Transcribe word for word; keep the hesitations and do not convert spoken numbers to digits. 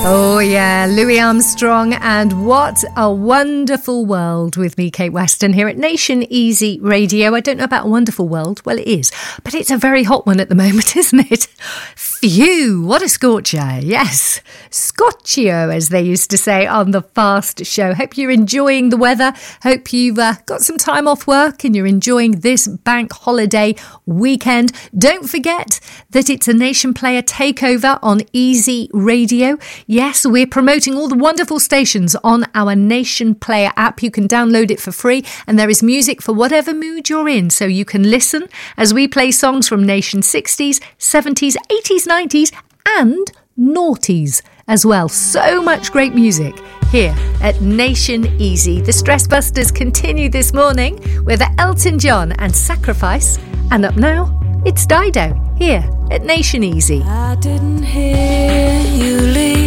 Oh yeah, Louis Armstrong and What a Wonderful World with me, Kate Weston, here at Nation Easy Radio. I don't know about a wonderful world. Well, it is, but it's a very hot one at the moment, isn't it? Phew, what a scorcher. Yes, Scotchio, as they used to say on the Fast Show. Hope you're enjoying the weather. Hope you've uh, got some time off work and you're enjoying this bank holiday weekend. Don't forget that it's a Nation Player takeover on Easy Radio. Yes, we're promoting all the wonderful stations on our Nation Player app. You can download it for free and there is music for whatever mood you're in. So you can listen as we play songs from Nation sixties, seventies, eighties, nineties and noughties as well. So much great music here at Nation Easy. The Stress Busters continue this morning with Elton John and Sacrifice. And up now, it's Dido here at Nation Easy. I didn't hear you leave.